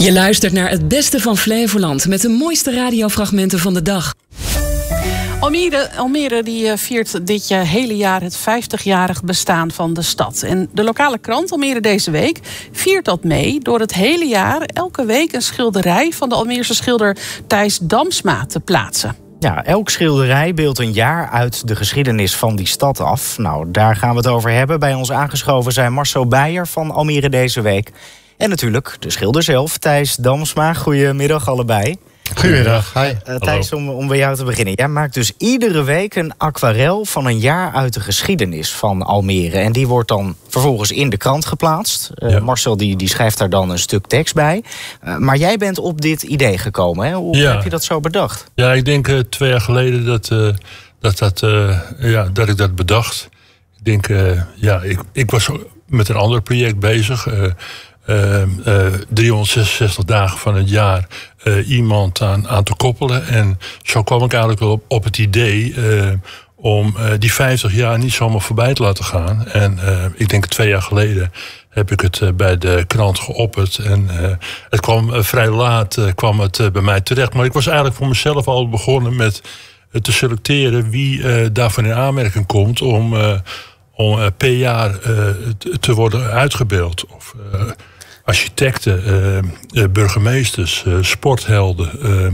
Je luistert naar het beste van Flevoland met de mooiste radiofragmenten van de dag. Almere die viert dit hele jaar het 50-jarig bestaan van de stad. En de lokale krant Almere Deze Week viert dat mee door het hele jaar elke week een schilderij van de Almeerse schilder Thijs Damsma te plaatsen. Ja, elk schilderij beeldt een jaar uit de geschiedenis van die stad af. Nou, daar gaan we het over hebben. Bij ons aangeschoven zijn Marcel Beijer van Almere Deze Week. En natuurlijk de schilder zelf, Thijs Damsma. Goedemiddag allebei. Goedemiddag. Hi. Thijs, om bij jou te beginnen. Jij maakt dus iedere week een aquarel van een jaar uit de geschiedenis van Almere. En die wordt dan vervolgens in de krant geplaatst. Marcel die schrijft daar dan een stuk tekst bij. Maar jij bent op dit idee gekomen, hè? Hoe heb je dat zo bedacht? Ja, ik denk 2 jaar geleden dat ik dat bedacht. Ik denk, ik was met een ander project bezig. 366 dagen van het jaar iemand aan te koppelen. En zo kwam ik eigenlijk wel op het idee om die 50 jaar niet zomaar voorbij te laten gaan. En ik denk 2 jaar geleden heb ik het bij de krant geopperd. En het kwam vrij laat kwam het bij mij terecht. Maar ik was eigenlijk voor mezelf al begonnen met te selecteren wie daarvan in aanmerking komt om per jaar te worden uitgebeeld. Of architecten, burgemeesters, sporthelden.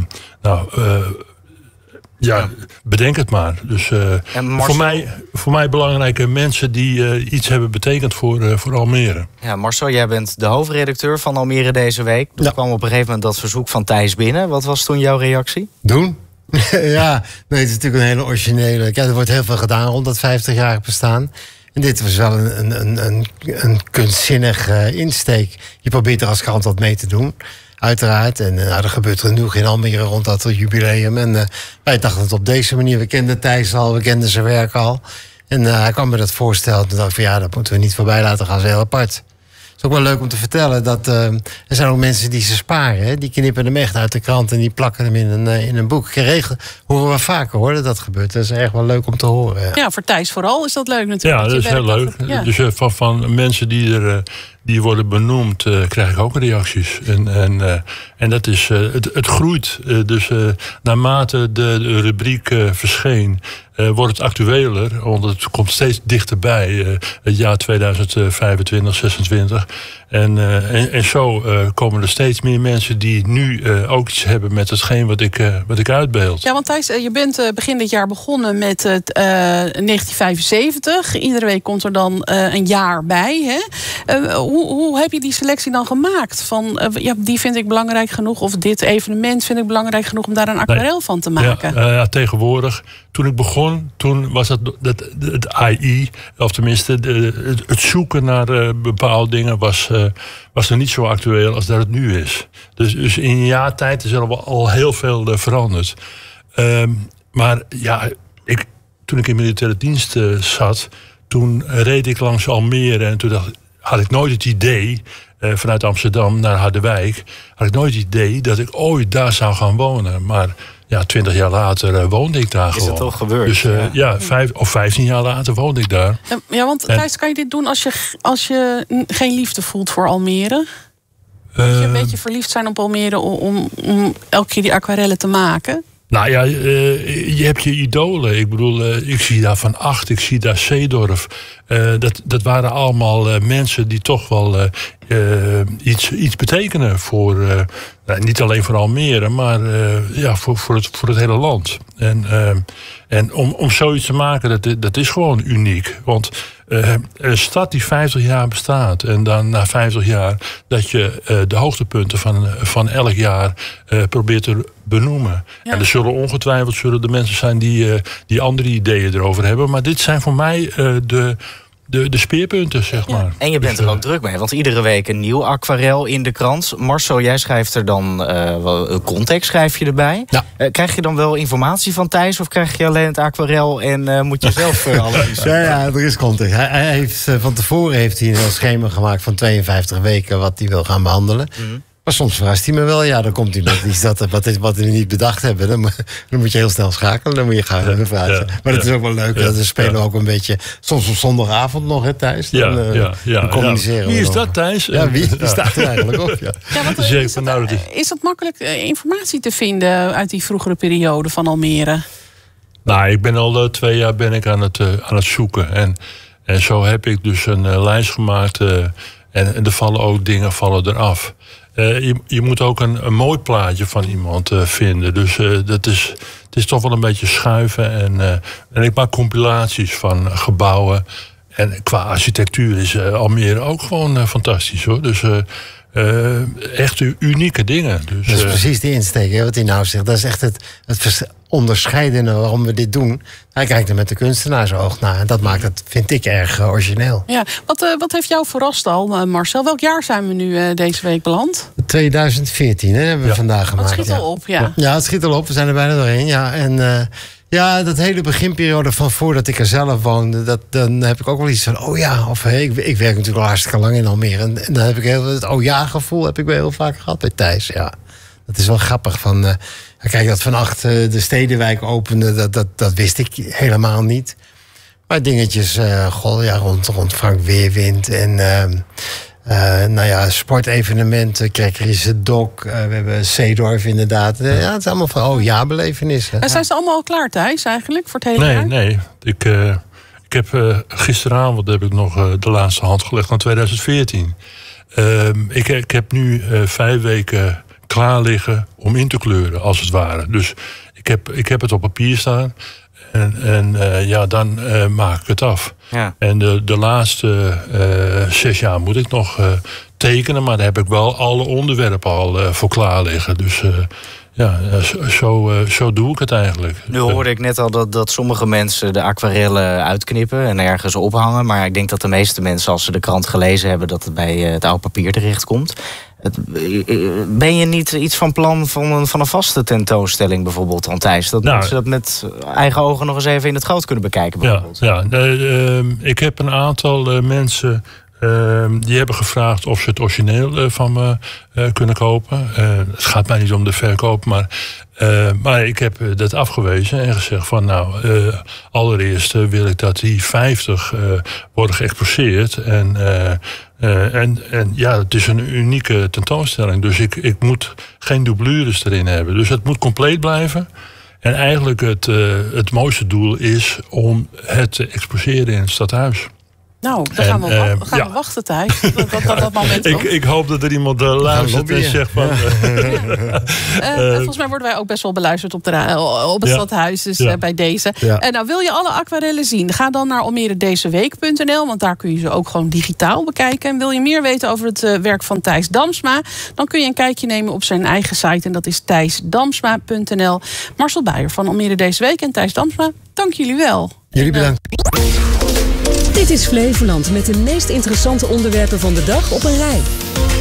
Bedenk het maar. Dus voor mij belangrijke mensen die iets hebben betekend voor Almere. Ja, Marcel, jij bent de hoofdredacteur van Almere Deze Week. Er kwam op een gegeven moment dat verzoek van Thijs binnen. Wat was toen jouw reactie? Doen? Ja, nee, het is natuurlijk een hele originele. Er wordt heel veel gedaan rond dat 50-jarig bestaan. En dit was wel een kunstzinnig insteek. Je probeert er als krant wat mee te doen, uiteraard. En er gebeurt genoeg in Almere rond dat jubileum. En wij dachten het op deze manier. We kenden Thijs al, we kenden zijn werk al. En hij kwam me dat voorstellen. En toen dacht ik van dat moeten we niet voorbij laten gaan. Dat is heel apart. Het is ook wel leuk om te vertellen dat er zijn ook mensen die ze sparen. Hè? Die knippen hem echt uit de krant en die plakken hem in een boek. Geregeld horen we vaker hoor, dat gebeurt. Dat is echt wel leuk om te horen. Ja, voor Thijs vooral is dat leuk natuurlijk. Ja, dat is heel leuk. Ja. Dus van mensen die worden benoemd, krijg ik ook reacties. En dat is, het groeit. Dus naarmate de rubriek verscheen, wordt het actueler. Want het komt steeds dichterbij. Het jaar 2025, 26. En zo komen er steeds meer mensen die nu ook iets hebben met hetgeen wat ik uitbeeld. Ja, want Thijs, je bent begin dit jaar begonnen met 1975. Iedere week komt er dan een jaar bij. Hè? Hoe heb je die selectie dan gemaakt? Van die vind ik belangrijk genoeg, of dit evenement vind ik belangrijk genoeg om daar een aquarel van te maken? Tegenwoordig, toen ik begon, toen was het AI, of tenminste het zoeken naar bepaalde dingen was nog niet zo actueel als dat het nu is. Dus in een jaar tijd is er al heel veel veranderd. Maar ja, toen ik in militaire dienst zat, toen reed ik langs Almere en toen had ik nooit het idee, vanuit Amsterdam naar Harderwijk, had ik nooit het idee dat ik ooit daar zou gaan wonen. Maar 20 jaar later woonde ik daar gewoon. Is het toch gebeurd? Dus 5 of 15 jaar later woonde ik daar. Ja, want Thijs, kan je dit doen als je geen liefde voelt voor Almere? Moet je een beetje verliefd zijn op Almere om elke keer die aquarellen te maken? Nou ja, je hebt je idolen. Ik bedoel, ik zie daar Van Acht, ik zie daar Seedorf. Dat waren allemaal mensen die toch wel iets betekenen voor, niet alleen voor Almere, maar voor het hele land. En om zoiets te maken, dat is gewoon uniek. Want een stad die 50 jaar bestaat en dan na 50 jaar dat je de hoogtepunten van elk jaar probeert te benoemen. Ja. En er zullen ongetwijfeld de mensen zijn die andere ideeën erover hebben. Maar dit zijn voor mij de speerpunten, zeg maar. En je bent er ook druk mee, want iedere week een nieuw aquarel in de krant. Marcel, jij schrijft er dan een context schrijf je erbij. Ja. Krijg je dan wel informatie van Thijs of krijg je alleen het aquarel en moet je zelf alles? Ja, er is context. Van tevoren heeft hij een schema gemaakt van 52 weken wat hij wil gaan behandelen. Mm-hmm. Maar soms verrast hij me wel. Ja, dan komt iemand die wat we niet bedacht hebben. Dan moet je heel snel schakelen. Dan moet je gaan even praten. Maar dat is ook wel leuk. Dat we spelen ook een beetje. Soms op zondagavond nog, hè, Thijs? Dan communiceren we. Wie is dat, Thijs? Ja, wie staat er eigenlijk op? Ja. Is het makkelijk informatie te vinden uit die vroegere periode van Almere? Nou, ik ben al 2 jaar aan het zoeken. En zo heb ik dus een lijst gemaakt. En er vallen ook dingen eraf. Je moet ook een mooi plaatje van iemand vinden. Dus het is toch wel een beetje schuiven. En ik maak compilaties van gebouwen. En qua architectuur is Almere ook gewoon fantastisch, hoor. Dus echt unieke dingen. Dus, dat is precies die insteek, hè, wat hij nou zegt. Dat is echt het onderscheidende waarom we dit doen. Hij kijkt er met de kunstenaarsoog naar. En dat maakt het, vind ik, erg origineel. Ja, wat heeft jou verrast al, Marcel? Welk jaar zijn we nu deze week beland? 2014 hebben we vandaag gemaakt. Het schiet al op, ja. Ja, het schiet al op. We zijn er bijna doorheen. Ja, en dat hele beginperiode van voordat ik er zelf woonde, dan heb ik ook wel iets van, ik werk natuurlijk al hartstikke lang in Almere. En dan heb ik het gevoel heb ik wel heel vaak gehad bij Thijs, ja. Dat is wel grappig. Kijk, dat Van Acht de Stedenwijk opende, dat wist ik helemaal niet. Maar dingetjes rond Frank Weerwind en sportevenementen, Krekkerische Dok, we hebben Zeedorf inderdaad. Ja, het is allemaal van belevenissen. En zijn ze allemaal al klaar, Thijs, eigenlijk, voor het hele jaar? Nee. Ik heb gisteravond nog de laatste hand gelegd aan 2014. Ik heb nu 5 weken klaar liggen om in te kleuren, als het ware. Dus ik heb het op papier staan. En dan maak ik het af. Ja. En de laatste 6 jaar moet ik nog tekenen. Maar daar heb ik wel alle onderwerpen al voor klaar liggen. Dus zo doe ik het eigenlijk. Nu hoorde ik net al dat sommige mensen de aquarellen uitknippen en ergens ophangen. Maar ik denk dat de meeste mensen, als ze de krant gelezen hebben, dat het bij het oude papier terechtkomt. Ben je niet iets van plan van een vaste tentoonstelling bijvoorbeeld, Thijs? Dat mensen dat met eigen ogen nog eens even in het groot kunnen bekijken bijvoorbeeld? Ik heb een aantal mensen die hebben gevraagd of ze het origineel van me kunnen kopen. Het gaat mij niet om de verkoop, maar ik heb dat afgewezen en gezegd van allereerst wil ik dat die 50 worden geëxposeerd. En het is een unieke tentoonstelling. Dus ik moet geen doublures erin hebben. Dus het moet compleet blijven. En eigenlijk het mooiste doel is om het te exposeren in het stadhuis. Nou, dan gaan we wachten, Thijs. Dat moment komt. Ik hoop dat er iemand luistert en zegt van... volgens mij worden wij ook best wel beluisterd op het stadhuis. Dus bij deze. Ja. En wil je alle aquarellen zien? Ga dan naar almeredezeweek.nl. Want daar kun je ze ook gewoon digitaal bekijken. En wil je meer weten over het werk van Thijs Damsma? Dan kun je een kijkje nemen op zijn eigen site. En dat is thijsdamsma.nl. Marcel Beijer van Almere Deze Week en Thijs Damsma, dank jullie wel. Jullie bedankt. Dit is Flevoland met de meest interessante onderwerpen van de dag op een rij.